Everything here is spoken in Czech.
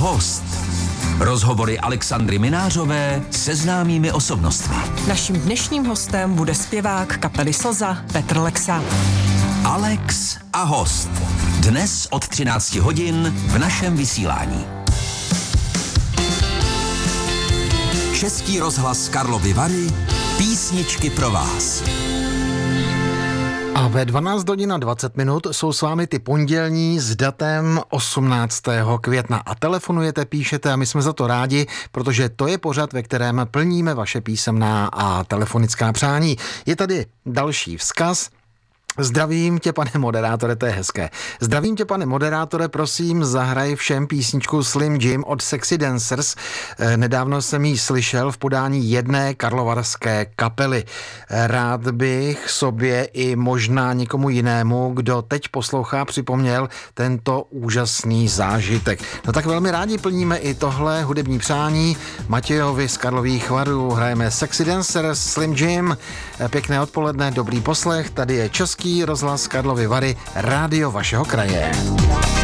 host. Rozhovory Alexandry Minářové se známými osobnostmi. Naším dnešním hostem bude zpěvák kapely Slza Petr Lexa. Alex a host. Dnes od 13 hodin v našem vysílání. Český rozhlas Karlovy Vary, písničky pro vás. A ve 12 hodin a 20 minut jsou s vámi ty pondělní s datem 18. května. A telefonujete, píšete a my jsme za to rádi, protože to je pořad, ve kterém plníme vaše písemná a telefonická přání. Je tady další vzkaz. Zdravím tě, pane moderátore, to je hezké. Zdravím tě, pane moderátore, prosím, zahraj všem písničku Slim Jim od Sexy Dancers. Nedávno jsem ji slyšel v podání jedné karlovarské kapely. Rád bych sobě i možná někomu jinému, kdo teď poslouchá, připomněl tento úžasný zážitek. No tak velmi rádi plníme i tohle hudební přání. Matějovi z Karlových Varů hrajeme Sexy Dancers, Slim Jim. Pěkné odpoledne, dobrý poslech, tady je Český rozhlas Karlovy Vary, rádio vašeho kraje.